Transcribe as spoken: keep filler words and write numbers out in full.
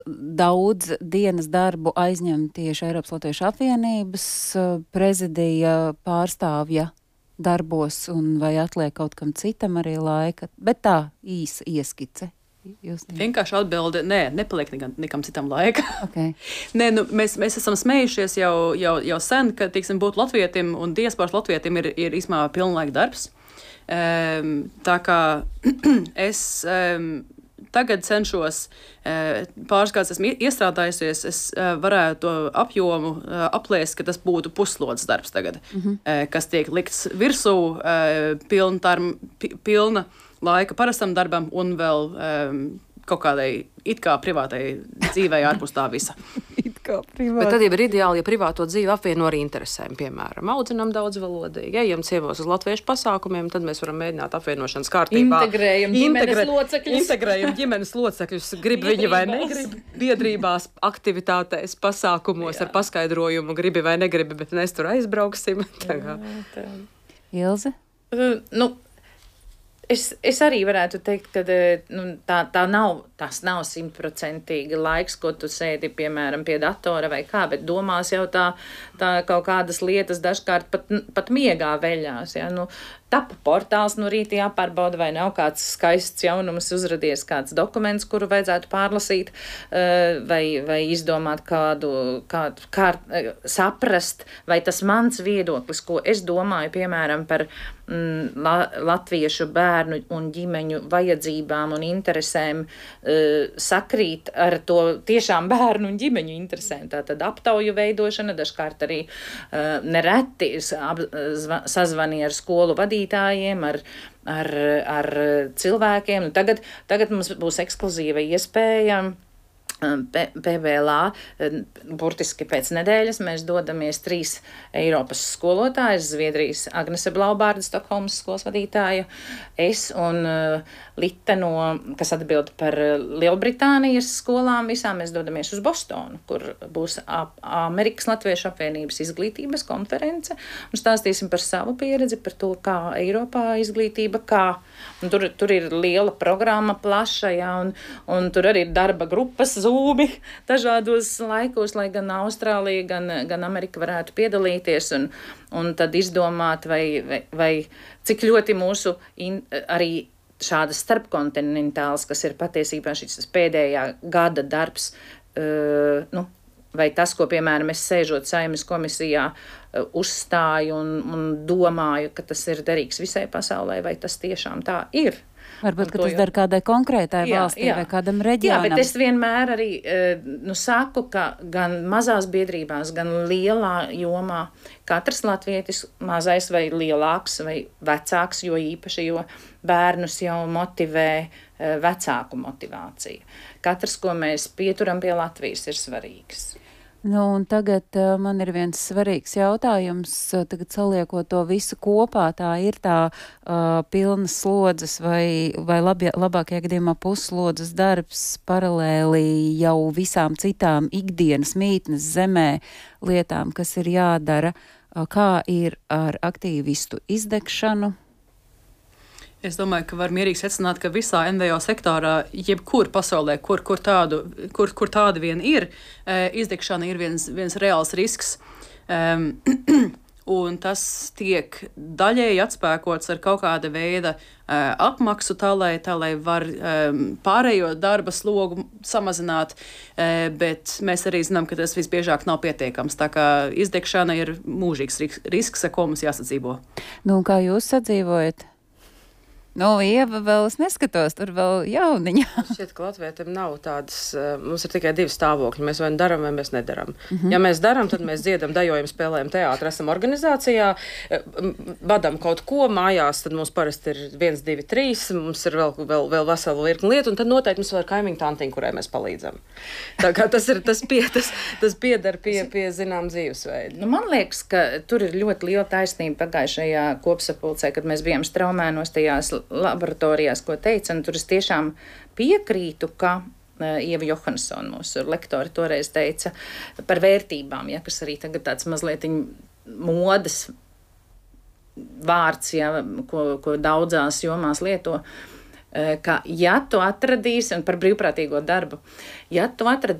daudz dienas darbu aizņem tieši Eiropas Latviešu apvienības prezidija pārstāvja darbos, un vai atliek kaut kam citam arī laika, bet tā īsa ieskice. Jūs... Vienkārši atbilde, nē, nepaliek nekam, nekam citam laika. Okay. Nē, nu, mēs, mēs esam smējušies jau, jau, jau sen, ka, tiksim, būt latvietim un diasporas latvietim ir, ir īsmā pilnlaika darbs. Um, tā kā es um, tagad cenšos, uh, pāris kāds esmu iestrādājusies, es uh, varētu to apjomu uh, aplēst, ka tas būtu puslodes darbs tagad, mm-hmm. uh, kas tiek likts virsū, uh, pilna, tarm, pi, pilna laika parastam darbam un vēl um, kaut kādai it kā privātai dzīvei ārpus tā visa. It kā privāti. Bet tad jau ir ideāli, ja privāto dzīvi apvieno ar interesēm, piemēram, audzinām daudzvalodīgi, ejam ciemos uz latviešu pasākumiem, tad mēs varam mēģināt apvienošanas kārtībā. Integrējam ģimenes Integre, locekļus. Integrējam ģimenes locekļus, grib viņi vai negrib, biedrībās, aktivitātēs, pasākumos Jā. Ar paskaidrojumu, gribi vai negribi, bet mēs tur aizbrauksim. Jā, tā. Ilze? Uh, nu, Es, es arī varētu teikt, ka nu, tā, tā nav, tas nav simtprocentīgi laiks, ko tu sēdi, piemēram, pie datora vai kā, bet domās jau tā, tā kaut kādas lietas dažkārt pat, pat miegā veļās. Ja? Nu, tapa portāls, no rīta jāpārbauda, vai nav kāds skaists jaunums uzradies, kāds dokuments, kuru vajadzētu pārlasīt, vai, vai izdomāt kādu, kādu kā saprast, vai tas mans viedoklis, ko es domāju, piemēram, par mm, la, latviešu bērnu un ģimeņu vajadzībām un interesēm, sakrīt ar to tiešām bērnu un ģimeņu interesēm. Tātad aptauju veidošana, dažkārt arī nereti sazvani ar skolu vadītājiem, ar, ar, ar cilvēkiem. Nu, tagad, tagad mums būs ekskluzīva iespēja P V L A, burtiski pēc nedēļas mēs dodamies trīs Eiropas skolotājus, Zviedrijas Agnese Blaubārda, Stokholmas skolas vadītāja, es un uh, Lita, no, kas atbild par Lielbritānijas skolām visām, mēs dodamies uz Bostonu, kur būs Amerikas Latviešu apvienības izglītības konference, un stāstīsim par savu pieredzi, par to, kā Eiropā izglītība, kā, un tur, tur ir liela programma, plaša, ja, un, un tur arī ir darba grupas, zūmi dažādos laikos, lai gan Austrālija, gan, gan Amerika varētu piedalīties un, un tad izdomāt, vai, vai, vai cik ļoti mūsu in, arī šādas starpkontinentāls, kas ir patiesībā šis pēdējā gada darbs, uh, nu, vai tas, ko, piemēram, es sēžot Saeimas komisijā, uh, uzstāju un, un domāju, ka tas ir derīgs visai pasaulē, vai tas tiešām tā ir. Varbūt, ka tas dar kādai konkrētai jā, valstī jā. Vai kādam reģionam. Jā, bet es vienmēr arī nu, saku, ka gan mazās biedrībās, gan lielā jomā katrs latvietis, mazais vai lielāks vai vecāks, jo īpaši, jo bērnus jau motivē vecāku motivācija. Katrs, ko mēs pieturam pie Latvijas, ir svarīgs. Nu, un tagad uh, man ir viens svarīgs jautājums, uh, tagad saliekot to visu kopā, tā ir tā uh, pilnas slodzes vai, vai labie, labākajā gadījumā puslodzes darbs paralēli jau visām citām ikdienas mītnes zemē lietām, kas ir jādara, uh, kā ir ar aktīvistu izdegšanu. Es domāju, ka var mierīgi secināt, ka visā N V O sektorā, jebkur pasaulē, kur, kur, tādu, kur, kur tāda vien ir, izdegšana ir viens, viens reāls risks. Um, un tas tiek daļēji atspēkots ar kaut kāda veida uh, apmaksu, tā lai, tā lai var um, pārējo darba slogu samazināt, uh, bet mēs arī zinām, ka tas visbiežāk nav pietiekams. Tā kā izdegšana ir mūžīgs risks, ar ko mums jāsadzīvo. Nu, kā jūs sadzīvojat? Nu, Ieva vēl es neskatos, tur vēl jauniņa. Šķiet, ka latvietim nav tādas, mums ir tikai divi stāvokļi, mēs vai daram, vai mēs nedaram. Mm-hmm. Ja mēs daram, tad mēs dziedam, dejojam, spēlējam teātri, esam organizācijā, vadam kaut ko mājās, tad mums parasti ir viens, divi, trīs, mums ir vēl, vēl, vēl vesela virkni lietu, un tad noteikti mums vēl ir kaimiņu tantiņa, kurai mēs palīdzam. Tā kā tas ir, tas, pie, tas, tas piedar pie, pie zinām dzīvesveida. Nu, man liekas, ka tur ir ļoti liela taisnība pagājušajā kopsapulcē, kad mēs bijām Straumēnos tajās laboratorijās, ko teica, un tur es tiešām piekrītu, ka uh, Ieva Johansson, mūsu lektori, toreiz teica par vērtībām, ja, kas arī tagad tāds mazliet modas vārds, ja, ko, ko daudzās jomās lieto. ka, ja tu atradīsi, un par brīvprātīgo darbu, ja tu atradīsi